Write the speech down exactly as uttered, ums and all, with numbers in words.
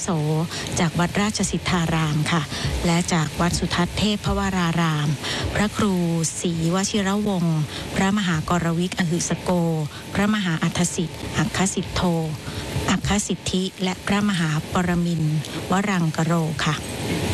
โสจากวัดราชสิทธารามค่ะและจากวัดสุทัศน์เทพวรารามพระครูศรีวชิรวงศ์พระมหากรวิกอหึสโกพระมหาอัฏฐสิทธิ์อัคคสิทโธอัคคสิทธิและพระมหาปรมินทร์วรังกโรค่ะ